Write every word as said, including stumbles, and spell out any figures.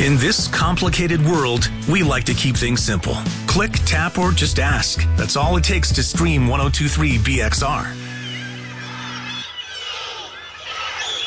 In this complicated world, we like to keep things simple. Click, tap, or just ask. That's all it takes to stream ten twenty-three B X R.